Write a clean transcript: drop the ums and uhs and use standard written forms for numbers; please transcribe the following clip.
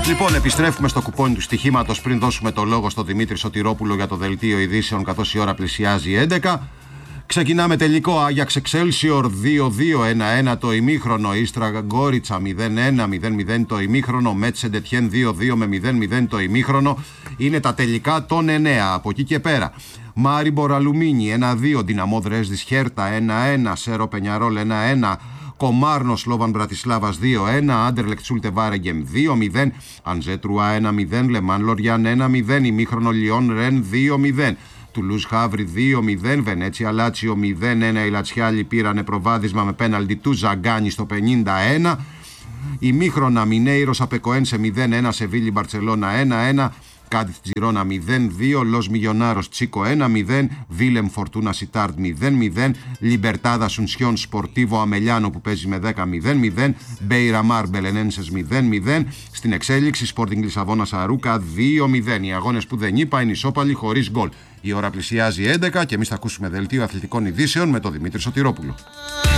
Λοιπόν, επιστρέφουμε στο κουπόνι του στοιχήματος πριν δώσουμε το λόγο στο Δημήτρη Σωτηρόπουλο για το δελτίο ειδήσεων, καθώς η ώρα πλησιάζει 11. Ξεκινάμε τελικό. Άγιαξ Εξέλσιορ 2-2-1-1 το ημίχρονο. Ίστρα Γκόριτσα 0-1-0-0 το ημίχρονο. Μέτσε Ντετιέν 2-2 με 0-0 το ημίχρονο. Είναι τα τελικά των 9. Από εκεί και πέρα. Μάριμπορ Αλουμίνι 1-2. Δυναμό Δρέσδης Χέρτα 1-1. Σέρο Πενιαρόλ 1-1. Κομάρνο Σλόβαν Μπρατισλάβας 2-1, Άντερλεκτ Σούλτε Βάρεγκεμ 2-0, Ανζέτρουα 1-0, Λεμάν Λοριάν 1-0, ημίχρονο Λιόν Ρεν 2-0. Τουλούζ Χαύρι 2-0, Βενέτσια Λάτσιο 0-1, οι Λατσιάλοι πήρανε προβάδισμα με πέναλτι του Ζαγκάνι στο 51. Ημίχρονα Μινέιρος Απεκοένσε 0-1, Σεβίλη Μπαρτσελώνα 1-1. Κάντιθ Τζιρόνα 0-2, Λος Μιγιονάρος Τσίκο 1-0, Βίλεμ Φορτούνα Σιτάρτ 0-0, Λιμπερτάδα Σουνσιόν Σπορτίβο Αμελιάνο που παίζει με 10-0-0, Μπέιρα Μάρ Μπελενένσες 0-0, στην εξέλιξη Σπόρτινγκ Λισαβόνας Αρούκα 2-0. Οι αγώνες που δεν είπα είναι ισόπαλοι χωρίς γκολ. Η ώρα πλησιάζει 11 και εμείς θα ακούσουμε δελτίο αθλητικών ειδήσεων με τον Δημήτρη Σωτηρόπουλο.